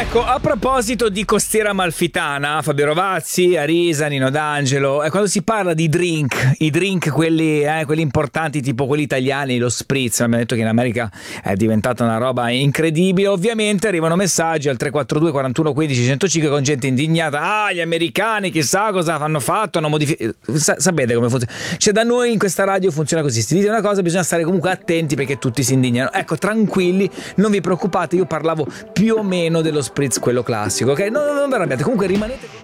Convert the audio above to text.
Ecco, a proposito di Costiera Amalfitana, Fabio Rovazzi, Arisa, Nino D'Angelo, quando si parla di drink, i drink quelli importanti tipo quelli italiani, lo spritz, mi hanno detto che in America è diventata una roba incredibile, ovviamente arrivano messaggi al 342 41 15 105 con gente indignata, gli americani chissà cosa hanno fatto, hanno modificato, sapete come funziona, cioè da noi in questa radio funziona così, si dice una cosa bisogna stare comunque attenti perché tutti si indignano, ecco tranquilli, non vi preoccupate, io parlavo più o meno dello spritz quello classico, ok? Non vi arrabbiate, comunque rimanete